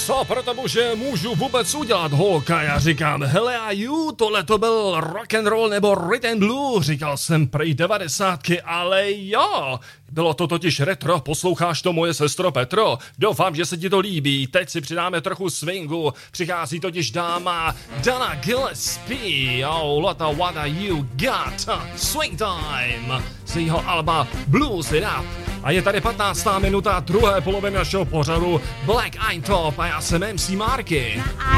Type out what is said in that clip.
Co proto bože můžu vůbec udělat, holka? Já říkám, hele a ju, tohle to byl rock and roll nebo rhythm blues, říkal jsem prej 90, ale jo. Bylo to totiž retro, posloucháš to, moje sestro Petro? Doufám, že se ti to líbí, teď si přidáme trochu swingu, přichází totiž dáma Dana Gillespie, oh, what you got, swing time, z jeho alba Blues It Up. A je tady 15. minuta druhé poloviny našeho pořadu Black Eintop a já jsem MC Marky.